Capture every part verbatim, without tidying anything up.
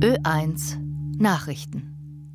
Ö eins Nachrichten.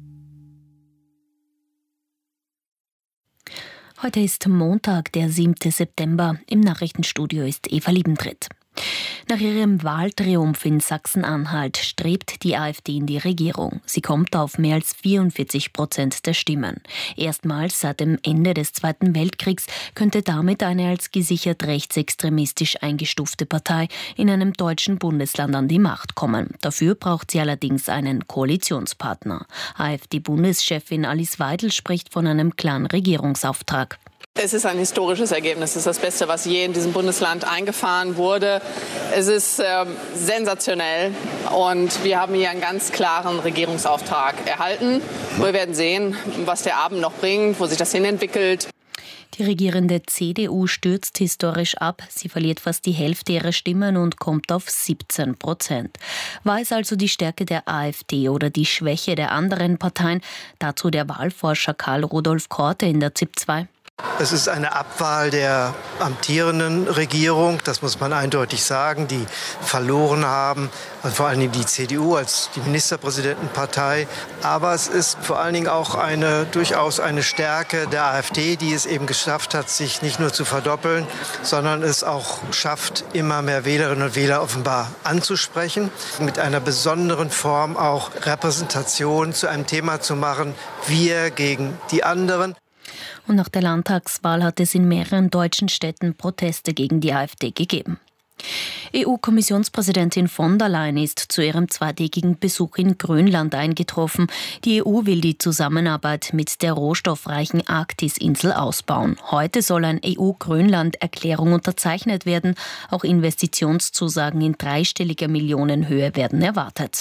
Heute ist Montag, der siebte September. Im Nachrichtenstudio ist Eva Liebentritt. Nach ihrem Wahltriumph in Sachsen-Anhalt strebt die AfD in die Regierung. Sie kommt auf mehr als vierundvierzig Prozent der Stimmen. Erstmals seit dem Ende des Zweiten Weltkriegs könnte damit eine als gesichert rechtsextremistisch eingestufte Partei in einem deutschen Bundesland an die Macht kommen. Dafür braucht sie allerdings einen Koalitionspartner. AfD-Bundeschefin Alice Weidel spricht von einem klaren Regierungsauftrag. Es ist ein historisches Ergebnis. Es ist das Beste, was je in diesem Bundesland eingefahren wurde. Es ist äh, sensationell und wir haben hier einen ganz klaren Regierungsauftrag erhalten. Wir werden sehen, was der Abend noch bringt, wo sich das hinentwickelt. Die regierende C D U stürzt historisch ab. Sie verliert fast die Hälfte ihrer Stimmen und kommt auf siebzehn Prozent. War es also die Stärke der AfD oder die Schwäche der anderen Parteien? Dazu der Wahlforscher Karl Rudolf Korte in der Z I P zwei. Es ist eine Abwahl der amtierenden Regierung, das muss man eindeutig sagen, die verloren haben, und vor allen Dingen die C D U als die Ministerpräsidentenpartei. Aber es ist vor allen Dingen auch eine, durchaus eine Stärke der AfD, die es eben geschafft hat, sich nicht nur zu verdoppeln, sondern es auch schafft, immer mehr Wählerinnen und Wähler offenbar anzusprechen, mit einer besonderen Form auch Repräsentation zu einem Thema zu machen, wir gegen die anderen. Und nach der Landtagswahl hat es in mehreren deutschen Städten Proteste gegen die AfD gegeben. E U-Kommissionspräsidentin von der Leyen ist zu ihrem zweitägigen Besuch in Grönland eingetroffen. Die E U will die Zusammenarbeit mit der rohstoffreichen Arktis-Insel ausbauen. Heute soll eine E U-Grönland-Erklärung unterzeichnet werden. Auch Investitionszusagen in dreistelliger Millionenhöhe werden erwartet.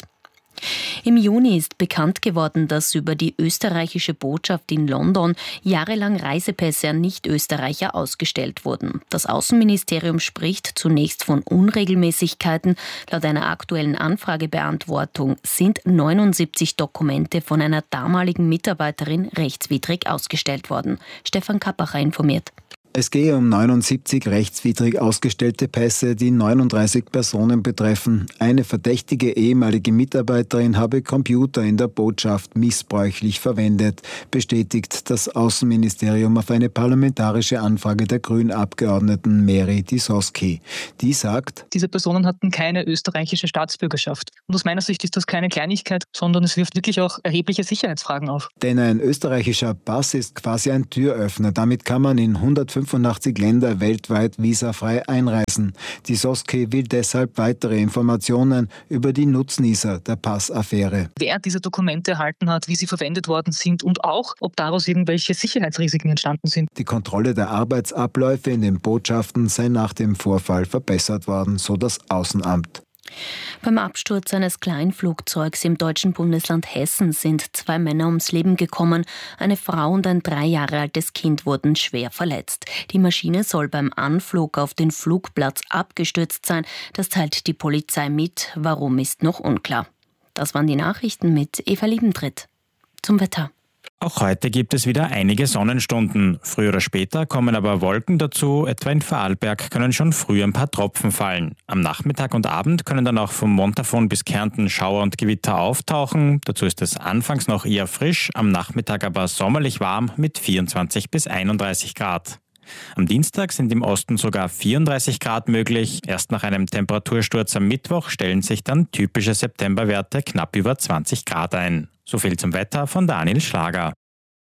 Im Juni ist bekannt geworden, dass über die österreichische Botschaft in London jahrelang Reisepässe an Nicht-Österreicher ausgestellt wurden. Das Außenministerium spricht zunächst von Unregelmäßigkeiten. Laut einer aktuellen Anfragebeantwortung sind neunundsiebzig Dokumente von einer damaligen Mitarbeiterin rechtswidrig ausgestellt worden. Stefan Kappacher informiert. Es gehe um neunundsiebzig rechtswidrig ausgestellte Pässe, die neununddreißig Personen betreffen. Eine verdächtige ehemalige Mitarbeiterin habe Computer in der Botschaft missbräuchlich verwendet, bestätigt das Außenministerium auf eine parlamentarische Anfrage der Grünen-Abgeordneten Mary Disoski. Die sagt, diese Personen hatten keine österreichische Staatsbürgerschaft. Und aus meiner Sicht ist das keine Kleinigkeit, sondern es wirft wirklich auch erhebliche Sicherheitsfragen auf. Denn ein österreichischer Pass ist quasi ein Türöffner. Damit kann man in hundertfünfundachtzig Länder weltweit visafrei einreisen. Die Soski will deshalb weitere Informationen über die Nutznießer der Passaffäre. Wer diese Dokumente erhalten hat, wie sie verwendet worden sind und auch, ob daraus irgendwelche Sicherheitsrisiken entstanden sind. Die Kontrolle der Arbeitsabläufe in den Botschaften sei nach dem Vorfall verbessert worden, so das Außenamt. Beim Absturz eines Kleinflugzeugs im deutschen Bundesland Hessen sind zwei Männer ums Leben gekommen. Eine Frau und ein drei Jahre altes Kind wurden schwer verletzt. Die Maschine soll beim Anflug auf den Flugplatz abgestürzt sein. Das teilt die Polizei mit. Warum, ist noch unklar. Das waren die Nachrichten mit Eva Liebentritt. Zum Wetter. Auch heute gibt es wieder einige Sonnenstunden. Früher oder später kommen aber Wolken dazu. Etwa in Vorarlberg können schon früh ein paar Tropfen fallen. Am Nachmittag und Abend können dann auch vom Montafon bis Kärnten Schauer und Gewitter auftauchen. Dazu ist es anfangs noch eher frisch, am Nachmittag aber sommerlich warm mit vierundzwanzig bis einunddreißig Grad. Am Dienstag sind im Osten sogar vierunddreißig Grad möglich. Erst nach einem Temperatursturz am Mittwoch stellen sich dann typische Septemberwerte knapp über zwanzig Grad ein. So viel zum Wetter von Daniel Schlager.